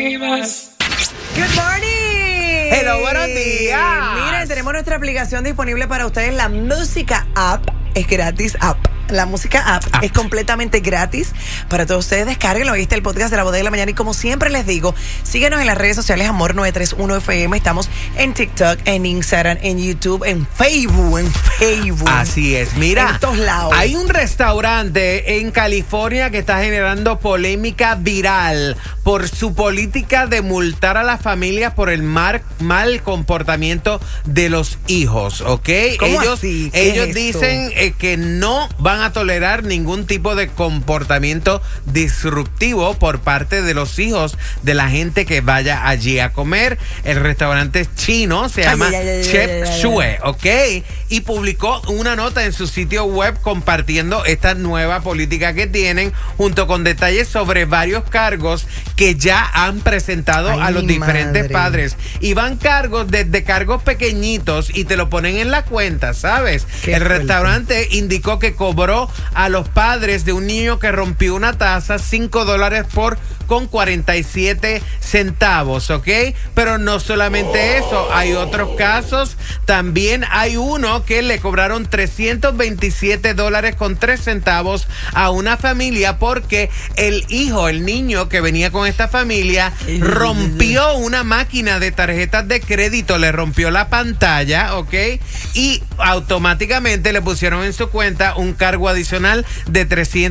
famous. Good morning. Hello, buenos días. Miren, tenemos nuestra aplicación disponible para ustedes, la Música App. Es gratis app. La Música App es completamente gratis para todos ustedes. Descárguenlo. Ahí está el podcast de La Bodega de la Mañana. Y como siempre les digo, síguenos en las redes sociales Amor 931 FM. Estamos en TikTok, en Instagram, en YouTube, en Facebook. Así es. Mira, en todos lados. Hay un restaurante en California que está generando polémica viral por su política de multar a las familias por el mal comportamiento de los hijos, ¿ok? ¿Cómo así? Ellos dicen que no van a tolerar ningún tipo de comportamiento disruptivo por parte de los hijos de la gente que vaya allí a comer. El restaurante es chino, se llama Chef Shue, ¿ok? Y publicó una nota en su sitio web compartiendo esta nueva política que tienen, junto con detalles sobre varios cargos que ya han presentado a los diferentes padres. Y van cargos desde cargos pequeñitos y te lo ponen en la cuenta, ¿sabes? El restaurante indicó que cobró a los padres de un niño que rompió una taza $5 con 47 centavos, ¿ok? Pero no solamente eso, hay otros casos. También hay uno que le cobraron $327 con 3 centavos a una familia porque el niño que venía con esta familia rompió una máquina de tarjetas de crédito, le rompió la pantalla, ¿ok? Y automáticamente le pusieron en su cuenta un cargo adicional de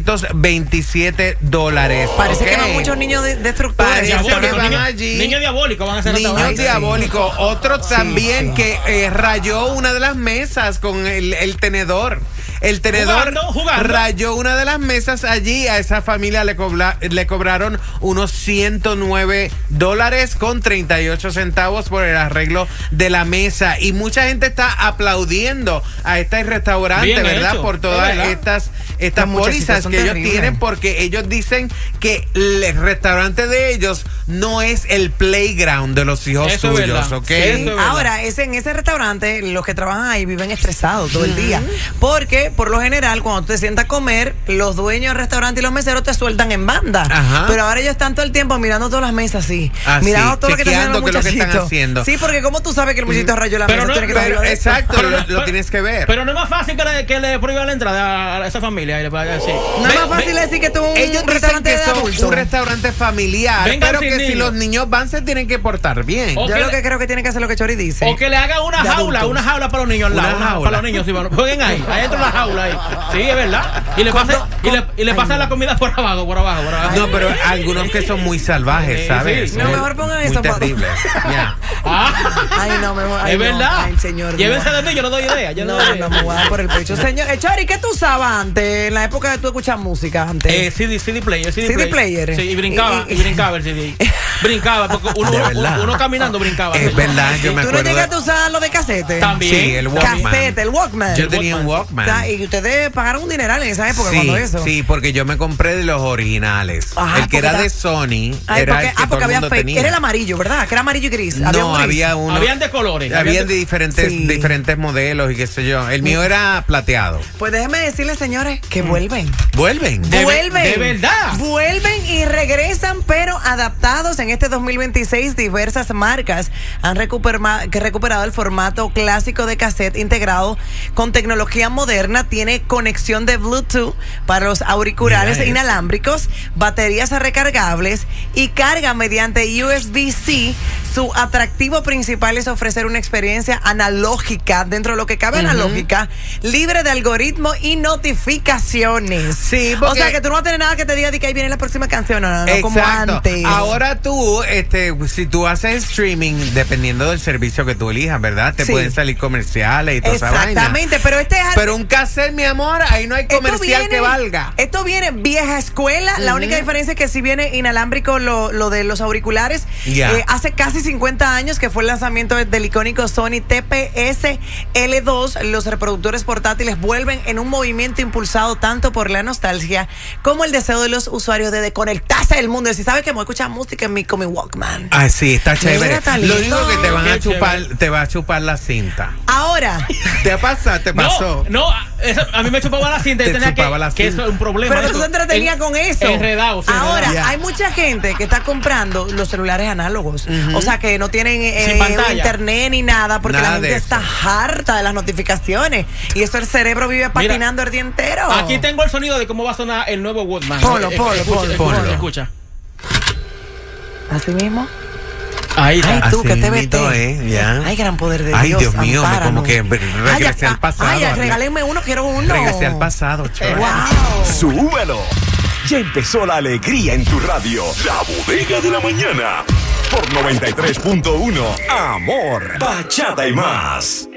$327. Parece que no muchos niños destructores. Niños diabólicos van a ser. Niños diabólicos. Otro también que rayó una de las mesas con el tenedor. El tenedor jugando. Rayó una de las mesas allí. A esa familia le cobraron unos $109 con 38 centavos por el arreglo de la mesa. Y mucha gente está aplaudiendo a este restaurante, bien, ¿verdad? Por todas estas pólizas que ellos tienen, porque ellos dicen que el restaurante de ellos no es el playground de los hijos suyos, ¿ok? Sí. Ahora, en ese restaurante, los que trabajan ahí viven estresados todo el día, porque por lo general, cuando te sientas a comer, los dueños del restaurante y los meseros te sueltan en banda. Ajá. Pero ahora ellos están todo el tiempo mirando todas las mesas así. Mirando todo lo que están haciendo los muchachitos. Sí, porque como tú sabes que el muchachito rayó la mesa, exacto, lo tienes que ver. Pero no es más fácil que le prohíban la entrada a esa familia. Y le vaya a decir. No es más fácil decir que tú un restaurante de adultos. Un restaurante familiar. Vengan pero que si los niños van, se tienen que portar bien. Yo lo que creo que tiene que hacer lo que Chori dice. O que le hagan una jaula para los niños al lado. Para los niños, sí, jueguen ahí. Ahí entra la jaula ahí. Sí, es verdad. Y le pasan la comida por abajo. No, pero algunos que son muy salvajes, ¿sabes? Sí. No, mejor pongan eso. Muy terrible. Ya. Ay, no, mejor. Es verdad. Ay, señor. Llévense de mí, yo no doy idea. No, me voy a dar por el pecho. Señor, Chori, ¿qué tú usabas antes? En la época de tú escuchas música antes. CD player. CD player. Sí, y brincaba el CD. Brincaba, porque uno caminando brincaba. Es verdad, yo me acuerdo. ¿Tú no llegaste a usar lo de casete? También. Sí, el Walkman. El Walkman. Yo tenía un Walkman. Y ustedes pagaron un dineral en esa época cuando eso. Sí, porque yo me compré de los originales. Ajá, el que era de Sony era el que todo el mundo tenía. Era el amarillo, ¿verdad? Que era amarillo y gris. Había uno. Habían de colores. Habían de diferentes modelos y qué sé yo. El mío era plateado. Pues déjenme decirles, señores, que vuelven. ¿Vuelven? De verdad. Vuelven y regresan, pero adaptados. En este 2026, diversas marcas han recuperado el formato clásico de cassette integrado con tecnología moderna. Tiene conexión de Bluetooth para los auriculares inalámbricos, baterías recargables y carga mediante USB-C. Su atractivo principal es ofrecer una experiencia analógica, dentro de lo que cabe analógica, libre de algoritmos y notificaciones. Sí, o sea, que tú no vas a tener nada que te diga de que ahí viene la próxima canción, no, como antes. Ahora tú, si tú haces streaming, dependiendo del servicio que tú elijas, ¿verdad? Te pueden salir comerciales y toda esa vaina. Exactamente, pero un cassette, mi amor, ahí no hay comercial que valga. Esto viene vieja escuela. La única diferencia es que si viene inalámbrico lo de los auriculares. Hace casi 50 años que fue el lanzamiento del icónico Sony TPS L2. Los reproductores portátiles vuelven en un movimiento impulsado tanto por la nostalgia como el deseo de los usuarios de desconectarse del mundo. Si sabes que me escuchar música con mi Walkman. Ah, sí, está chévere. Lo único que te va a chupar la cinta. Ahora. ¿Te pasó? No, a mí me chupaba la cinta y tenía que eso es un problema. Pero tú te entretenías con eso. Enredado. Ahora, hay mucha gente que está comprando los celulares análogos. O sea, que no tienen internet ni nada, porque la gente está harta de las notificaciones. Y eso el cerebro vive patinando el día entero. Aquí tengo el sonido de cómo va a sonar el nuevo Walkman. Ponlo. Escucha. Así mismo. Ahí está. Ay, tú, que te ves. Ay, gran poder de Dios. Ay, Dios mío, como que regresé al pasado. Ay, regálenme uno, quiero uno. Regresé al pasado, chaval. Wow. ¡Súbelo! Ya empezó la alegría en tu radio. La Bodega de la Mañana. Por 93.1. Amor, bachata y más.